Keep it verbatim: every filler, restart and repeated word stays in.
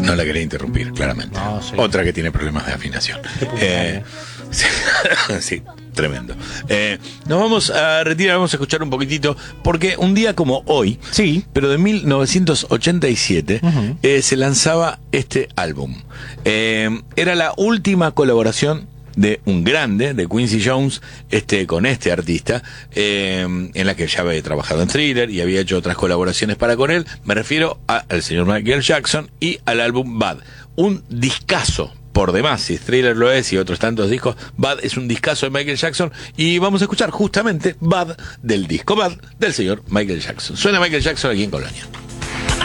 No la quería interrumpir, claramente. No, sí. Otra que tiene problemas de afinación. Eh, sí, tremendo. Eh, nos vamos a retirar, vamos a escuchar un poquitito, porque un día como hoy, Sí. pero de mil novecientos ochenta y siete, Uh-huh. eh, se lanzaba este álbum. Eh, era la última colaboración de un grande, de Quincy Jones, este, con este artista, eh, en la que ya había trabajado en Thriller y había hecho otras colaboraciones para con él. Me refiero a, al señor Michael Jackson y al álbum Bad. Un discazo, por demás, si Thriller lo es y otros tantos discos. Bad es un discazo de Michael Jackson y vamos a escuchar justamente Bad del disco Bad del señor Michael Jackson. Suena Michael Jackson aquí en Colonia.